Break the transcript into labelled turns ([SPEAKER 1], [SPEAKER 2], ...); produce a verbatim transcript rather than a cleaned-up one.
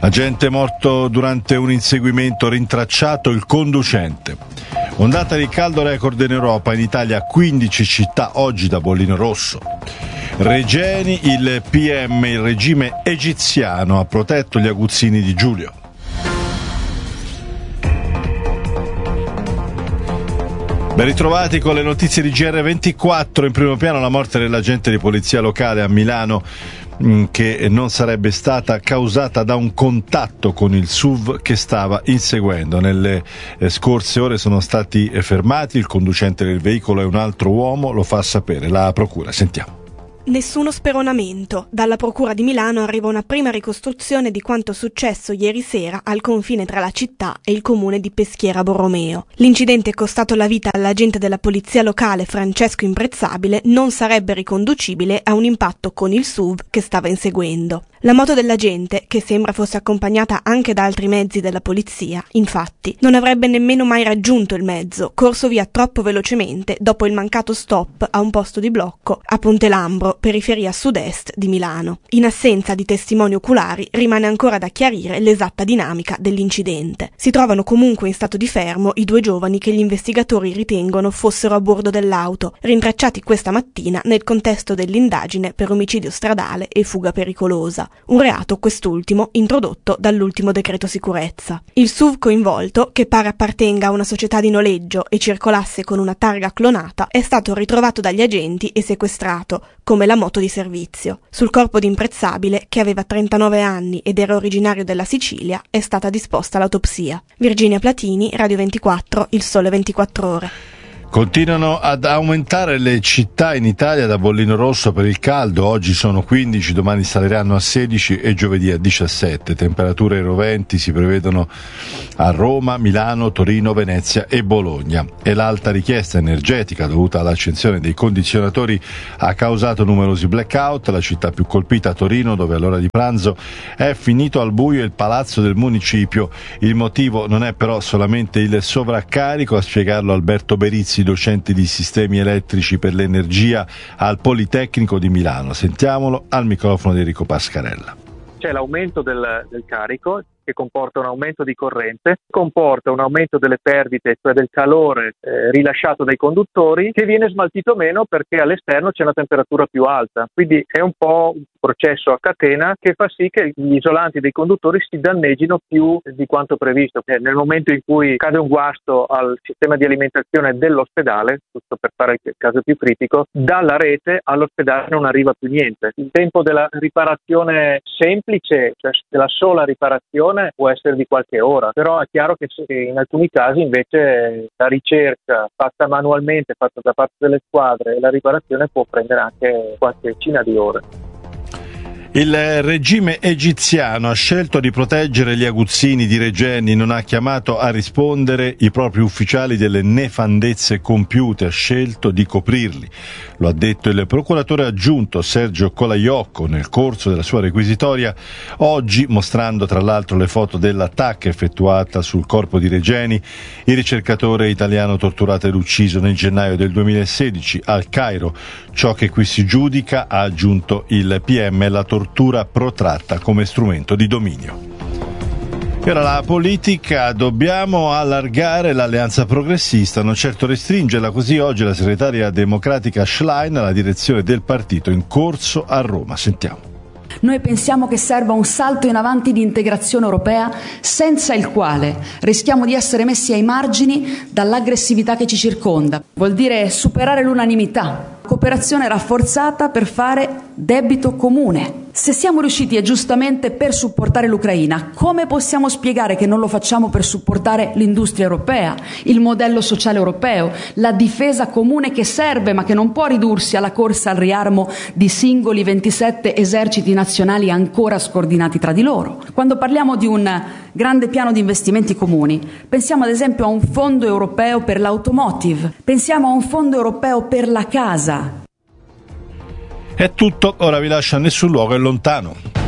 [SPEAKER 1] Agente morto durante un inseguimento, rintracciato il conducente. Ondata di caldo record in Europa, in Italia quindici città oggi da bollino rosso. Regeni, il P M, il regime egiziano ha protetto gli aguzzini di Giulio. Ben ritrovati con le notizie di G R ventiquattro. In primo piano la morte dell'agente di polizia locale a Milano, che non sarebbe stata causata da un contatto con il S U V che stava inseguendo. Nelle scorse ore sono stati fermati il conducente del veicolo e un altro uomo, lo fa sapere la procura. Sentiamo.
[SPEAKER 2] Nessuno speronamento. Dalla Procura di Milano arriva una prima ricostruzione di quanto successo ieri sera al confine tra la città e il comune di Peschiera Borromeo. L'incidente costato la vita all'agente della polizia locale Francesco Imprezzabile non sarebbe riconducibile a un impatto con il S U V che stava inseguendo. La moto dell'agente, che sembra fosse accompagnata anche da altri mezzi della polizia, infatti, non avrebbe nemmeno mai raggiunto il mezzo, corso via troppo velocemente dopo il mancato stop a un posto di blocco a Ponte Lambro, periferia sud-est di Milano. In assenza di testimoni oculari rimane ancora da chiarire l'esatta dinamica dell'incidente. Si trovano comunque in stato di fermo i due giovani che gli investigatori ritengono fossero a bordo dell'auto, rintracciati questa mattina nel contesto dell'indagine per omicidio stradale e fuga pericolosa. Un reato, quest'ultimo, introdotto dall'ultimo decreto sicurezza. Il S U V coinvolto, che pare appartenga a una società di noleggio e circolasse con una targa clonata, è stato ritrovato dagli agenti e sequestrato, come la moto di servizio. Sul corpo di Imprezzabile, che aveva trentanove anni ed era originario della Sicilia, è stata disposta l'autopsia. Virginia Platini, Radio ventiquattro, Il Sole ventiquattro Ore.
[SPEAKER 1] Continuano ad aumentare le città in Italia da bollino rosso per il caldo. Oggi sono quindici, domani saliranno a sedici e giovedì a diciassette. Temperature roventi si prevedono a Roma, Milano, Torino, Venezia e Bologna. E l'alta richiesta energetica dovuta all'accensione dei condizionatori ha causato numerosi blackout. La città più colpita, Torino, dove all'ora di pranzo è finito al buio il palazzo del municipio. Il motivo non è però solamente il sovraccarico, a spiegarlo Alberto Berizzi, docente di sistemi elettrici per l'energia al Politecnico di Milano. Sentiamolo al microfono di Enrico Pascarella.
[SPEAKER 3] C'è l'aumento del, del carico, che comporta un aumento di corrente, comporta un aumento delle perdite, cioè del calore eh, rilasciato dai conduttori, che viene smaltito meno perché all'esterno c'è una temperatura più alta. Quindi è un po' un processo a catena che fa sì che gli isolanti dei conduttori si danneggino più di quanto previsto. Eh, nel momento in cui cade un guasto al sistema di alimentazione dell'ospedale, giusto per fare il caso più critico, dalla rete all'ospedale non arriva più niente. Il tempo della riparazione semplice, cioè della sola riparazione, può essere di qualche ora, però è chiaro che in alcuni casi invece la ricerca fatta manualmente, fatta da parte delle squadre, e la riparazione può prendere anche qualche decina di ore.
[SPEAKER 1] Il regime egiziano ha scelto di proteggere gli aguzzini di Regeni, non ha chiamato a rispondere i propri ufficiali delle nefandezze compiute, ha scelto di coprirli. Lo ha detto il procuratore aggiunto Sergio Colaiocco nel corso della sua requisitoria, oggi mostrando tra l'altro le foto dell'attacco effettuata sul corpo di Regeni, il ricercatore italiano torturato ed ucciso nel gennaio del duemilasedici al Cairo. Ciò che qui si giudica, ha aggiunto il P M, la tortura protratta come strumento di dominio. E ora la politica, dobbiamo allargare l'alleanza progressista, non certo restringerla, così oggi la segretaria democratica Schlein alla direzione del partito in corso a Roma. Sentiamo.
[SPEAKER 4] Noi pensiamo che serva un salto in avanti di integrazione europea, senza il quale rischiamo di essere messi ai margini dall'aggressività che ci circonda. Vuol dire superare l'unanimità, cooperazione rafforzata per fare debito comune. Se siamo riusciti, e giustamente, per supportare l'Ucraina, come possiamo spiegare che non lo facciamo per supportare l'industria europea, il modello sociale europeo, la difesa comune che serve ma che non può ridursi alla corsa al riarmo di singoli ventisette eserciti nazionali ancora scordinati tra di loro? Quando parliamo di un grande piano di investimenti comuni, pensiamo ad esempio a un fondo europeo per l'automotive, pensiamo a un fondo europeo per la casa.
[SPEAKER 1] È tutto, ora vi lascio a Nessun Luogo è Lontano.